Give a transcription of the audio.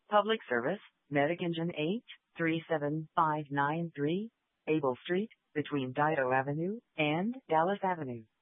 Public Service, Medic Engine 8, 37593, Able Street, between Dido Avenue and Dallas Avenue.